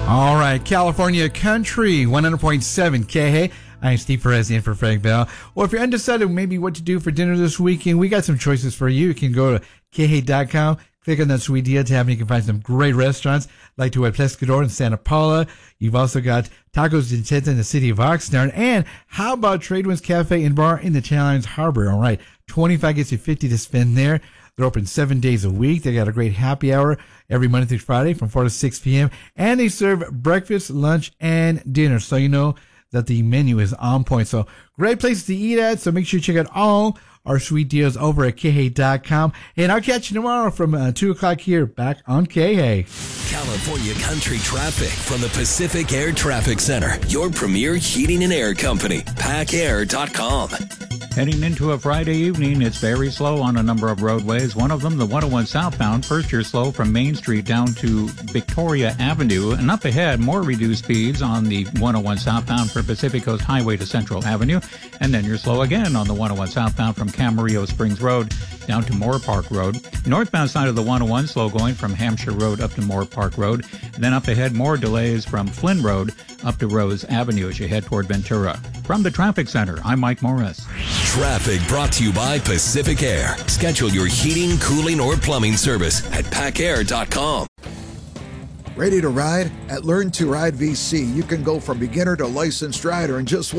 All right, California Country, 100.7 KH. I'm Steve Perez in for Frank Bell. Well, if you're undecided maybe what to do for dinner this weekend, we got some choices for you. You can go to KH.com, click on that sweet deal tab, and you can find some great restaurants like Tu El Pescador in Santa Paula. You've also got Tacos de Cheta in the city of Oxnard. And how about Tradewinds Cafe and Bar in the Channel Islands Harbor? All right, 25 gets you 50 to spend there. They're open 7 days a week. They got a great happy hour every Monday through Friday from 4 to 6 p.m. And they serve breakfast, lunch, and dinner. So you know that the menu is on point. So great places to eat at. So make sure you check out all our sweet deals over at KH.com. And I'll catch you tomorrow from 2 o'clock here back on KH. California Country traffic from the Pacific Air Traffic Center. Your premier heating and air company. PackAir.com. Heading into a Friday evening, it's very slow on a number of roadways. One of them, the 101 southbound. First, you're slow from Main Street down to Victoria Avenue. And up ahead, more reduced speeds on the 101 southbound from Pacific Coast Highway to Central Avenue. And then you're slow again on the 101 southbound from Camarillo Springs Road down to Moore Park Road. Northbound side of the 101, slow going from Hampshire Road up to Moore Park Road. And then up ahead, more delays from Flynn Road up to Rose Avenue as you head toward Ventura. From the Traffic Center, I'm Mike Morris. Traffic brought to you by Pacific Air. Schedule your heating, cooling, or plumbing service at PackAir.com. Ready to ride? At Learn to Ride VC, you can go from beginner to licensed rider in just